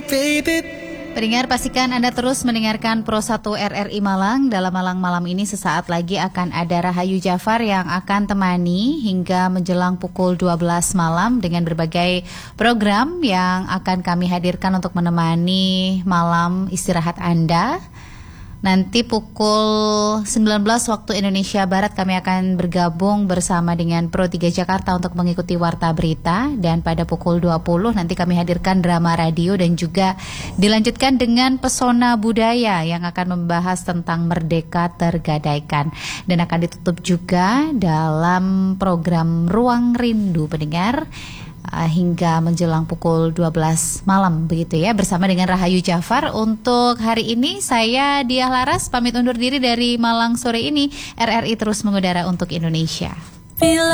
Pendengar, pastikan Anda terus mendengarkan Pro 1 RRI Malang. Dalam Malang Malam ini sesaat lagi akan ada Rahayu Jafar yang akan temani hingga menjelang pukul 12 malam dengan berbagai program yang akan kami hadirkan untuk menemani malam istirahat Anda. Nanti pukul 19 waktu Indonesia Barat kami akan bergabung bersama dengan Pro 3 Jakarta untuk mengikuti Warta Berita. Dan pada pukul 20 nanti kami hadirkan drama radio dan juga dilanjutkan dengan Pesona Budaya yang akan membahas tentang Merdeka Tergadaikan. Dan akan ditutup juga dalam program Ruang Rindu pendengar hingga menjelang pukul 12 malam begitu ya, bersama dengan Rahayu Jafar. Untuk hari ini saya Diah Laras pamit undur diri dari Malang sore ini. RRI terus mengudara untuk Indonesia.